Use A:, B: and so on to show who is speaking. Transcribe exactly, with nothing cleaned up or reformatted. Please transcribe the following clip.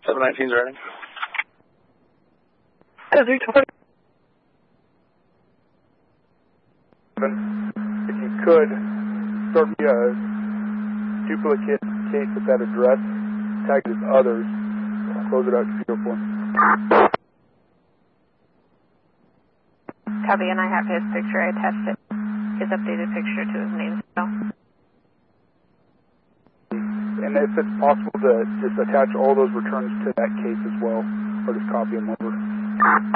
A: seven nineteen's ready.
B: three twenty.
C: If you could, start me a duplicate case with that address, tag it as others, close it out to zero four.
D: Copy, and I have his picture. I attached it, his updated picture to his name. So.
C: And if it's possible to just attach all those returns to that case as well, or just copy them over.